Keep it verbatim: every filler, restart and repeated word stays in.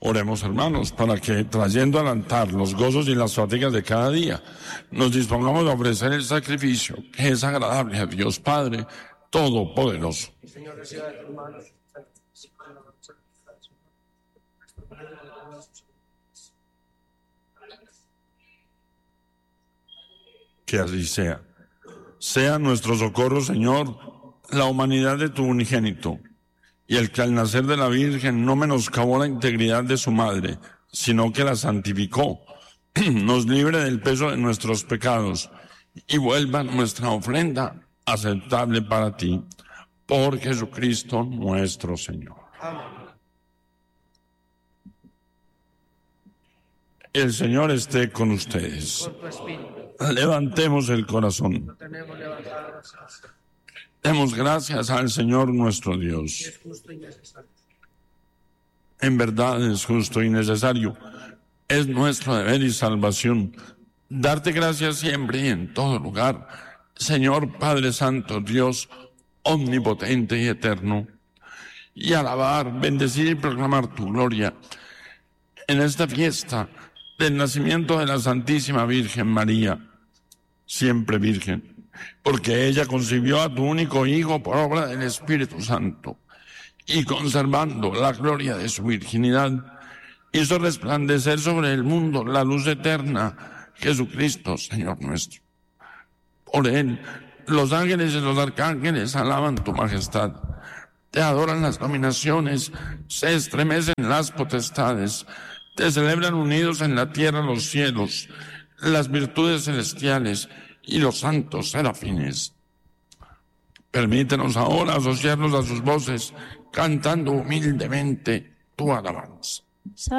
Oremos, hermanos, para que, trayendo al altar los gozos y las fatigas de cada día, nos dispongamos a ofrecer el sacrificio que es agradable a Dios Padre Todopoderoso. Que así sea. Sea nuestro socorro, Señor, la humanidad de tu unigénito, y el que al nacer de la Virgen no menoscabó la integridad de su madre, sino que la santificó, nos libre del peso de nuestros pecados y vuelva nuestra ofrenda aceptable para ti, por Jesucristo nuestro Señor. Amén. El Señor esté con ustedes. Levantemos el corazón. Demos gracias al Señor nuestro Dios. En verdad es justo y necesario. Es nuestro deber y salvación darte gracias siempre y en todo lugar, Señor Padre Santo, Dios omnipotente y eterno, y alabar, bendecir y proclamar tu gloria en esta fiesta del nacimiento de la Santísima Virgen María, siempre Virgen, porque ella concibió a tu único Hijo por obra del Espíritu Santo, y conservando la gloria de su virginidad, hizo resplandecer sobre el mundo la luz eterna, Jesucristo, Señor nuestro. Por él, los ángeles y los arcángeles alaban tu majestad, te adoran las dominaciones, se estremecen las potestades, te celebran unidos en la tierra los cielos, las virtudes celestiales y los santos serafines. Permítenos ahora asociarnos a sus voces, cantando humildemente tu alabanza.